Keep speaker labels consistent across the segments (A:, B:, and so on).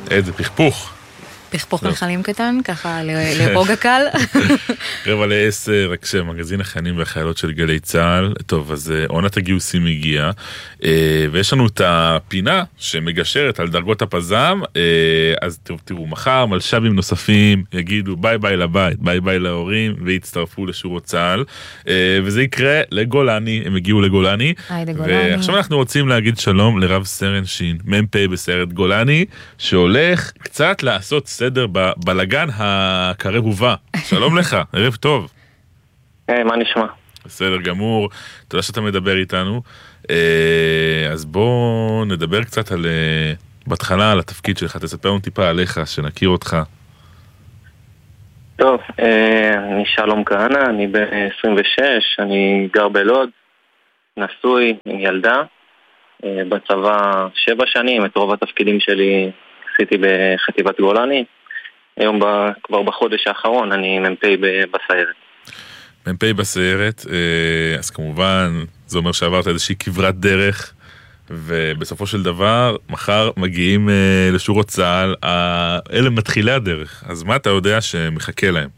A: איזה פכפוך.
B: פכפוך נחלים קטן, ככה לרוגע קל.
A: 9:45, רק שמגזין החיילים והחיילות של גלי צה"ל. טוב, אז עונת הגיוסים הגיעה, ויש לנו את הפינה שמגשרת על דרגות הפזם. אז תראו, מחר מלש"בים נוספים יגידו ביי ביי לבית, ביי ביי להורים, ויצטרפו לשורות צה"ל, וזה יקרה לגולני, הם הגיעו לגולני. ועכשיו אנחנו רוצים להגיד שלום לרב סרן שין, מ"פ בסיירת גולני, שהולך קצת לעשות סדר בבלגן הקרב ובא. שלום לך, ערב טוב.
C: מה נשמע?
A: בסדר גמור, תודה שאתה מדבר איתנו. אז בוא נדבר קצת על, בהתחלה על התפקיד שלך, תספר לנו טיפה עליך, שנכיר אותך.
C: טוב, אני שלום כהנא, אני בן 26, אני גר בלוד, נשוי עם ילדה, בצבא 7 שנים, את רוב התפקידים שלי עשיתי בחטיבת גולני. היום כבר בחודש האחרון אני מ"פ בסיירת.
A: מ"פ בסיירת, אז כמובן זה אומר שעברת איזושהי כברת דרך, ובסופו של דבר מחר מגיעים לשורות צה"ל, אלה מתחילי הדרך. אז מה אתה יודע שמחכה להם?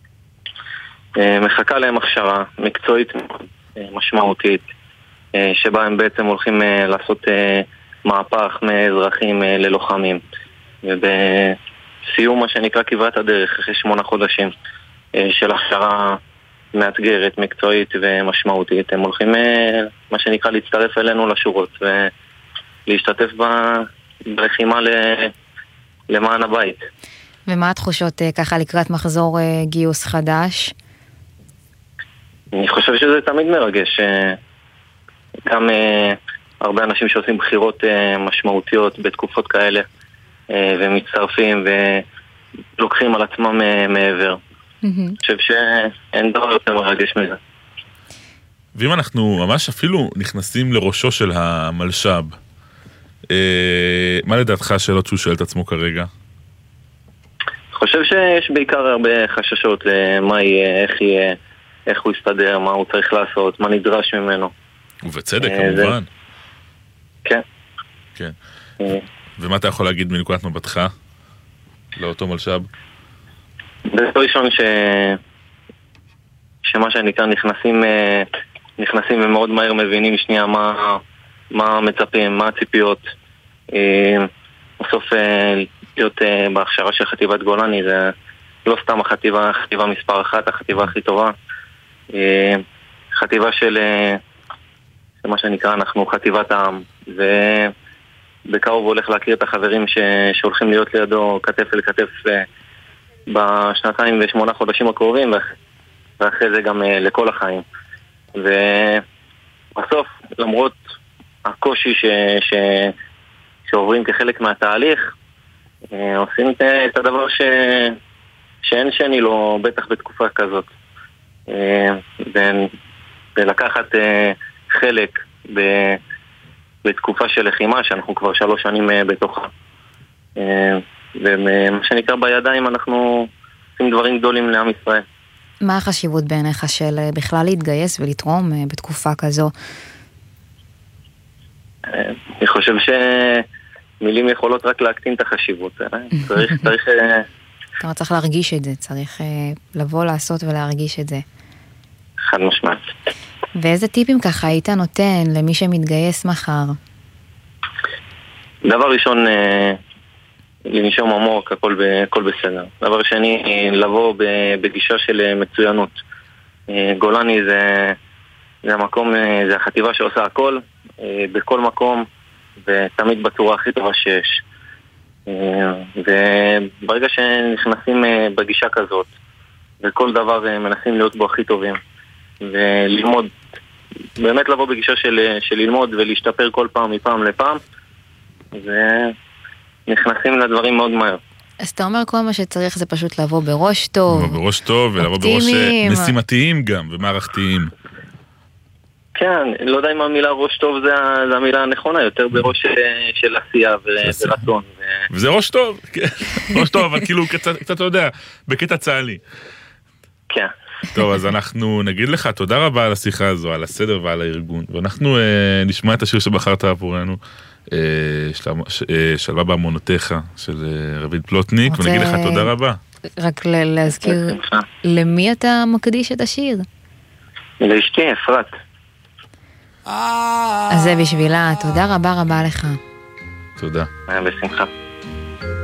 C: מחכה להם הכשרה מקצועית משמעותית, שבה הם בעצם הולכים לעשות מהפך מאזרחים ללוחמים, ובסיום מה שנקרא כברת הדרך אחרי 8 חודשים של הכשרה מאתגרת, מקצועית ומשמעותית, הם הולכים מה שנקרא להצטרף אלינו לשורות ולהשתתף בלחימה למען הבית.
B: ומה התחושות ככה לקראת מחזור גיוס חדש?
C: אני חושב שזה תמיד מרגש, גם הרבה אנשים שעושים בחירות משמעותיות בתקופות כאלה ומצטרפים ולוקחים על עצמם מעבר. אני חושב שאין דבר יותר מרגש מזה.
A: ואם אנחנו ממש אפילו נכנסים לראשו של המלש"ב, מה לדעתך השאלות שהוא שואל את עצמו כרגע?
C: אני חושב שיש בעיקר הרבה חששות מה יהיה, איך יהיה, איך הוא יסתדר, מה הוא צריך לעשות, מה נדרש ממנו.
A: ובצדק כמובן.
C: כן.
A: כן. ומה אתה יכול להגיד מנקודת מבטך לאותו מלש"ב?
C: דבר ראשון שמה שנקרא נכנסים ומאוד מהר מבינים שנייה מה מצפים, מה הציפיות. בסוף להיות בהכשרה של חטיבת גולני זה לא סתם החטיבה מספר 1, החטיבה הכי טובה. חטיבה של מה שנקרא אנחנו חטיבת העם, ובקרוב הולך להכיר את החברים שהולכים להיות לידו כתף אל כתף בשנתיים ו8 חודשים הקרובים, ואחרי זה גם לכל החיים. ובסוף, למרות הקושי שעוברים כחלק מהתהליך, עושים את הדבר שאין שני לו, בטח בתקופה כזאת. ולקחת חלק בתקופה של לחימה, שאנחנו כבר 3 שנים בתוכה. ומה שנקרא בידיים אנחנו עושים דברים גדולים לעם ישראל.
B: מה החשיבות בעיניך של בכלל להתגייס ולתרום בתקופה כזו?
C: אני חושב שמילים יכולות רק להקטין את החשיבות.
B: צריך להרגיש את זה, צריך לבוא לעשות ולהרגיש את זה.
C: חד משמעית.
B: ואיזה טיפים ככה היית נותן למי שמתגייס מחר?
C: דבר ראשון, לנשום עמוק, הכל בסדר. דבר שני, לבוא בגישה של מצוינות. גולני זה המקום, זה החטיבה שעושה הכל, בכל מקום, ותמיד בצורה הכי טובה שיש. וברגע שנכנסים בגישה כזאת, וכל דבר מנסים להיות בו הכי טובים, וללמוד, באמת לבוא בגישה של ללמוד ולהשתפר כל פעם מפעם לפעם, ונכנסים לדברים מאוד מהר.
B: אז אתה אומר כל מה שצריך זה פשוט לבוא בראש טוב.
A: לבוא בראש טוב ולבוא בראש משימתיים גם ומערכתיים.
C: כן, לא יודע אם המילה ראש טוב זה המילה הנכונה, יותר בראש של עשייה ורצון.
A: וזה ראש טוב, ראש טוב, אבל כאילו קצת, אתה יודע, בקטע צה"לי.
C: כן.
A: טוב, אז אנחנו נגיד לך תודה רבה על השיחה הזו, על הסדר ועל הארגון, ואנחנו נשמע את השיר שבחרת עבורנו, שלווה באמונותיך של רביד פלוטניק, ונגיד לך תודה רבה.
B: רק להזכיר, למי אתה מקדיש את השיר?
C: לאשתי, אפרת.
B: אז זה בשבילה, תודה רבה רבה לך.
A: תודה.
C: בשמחה.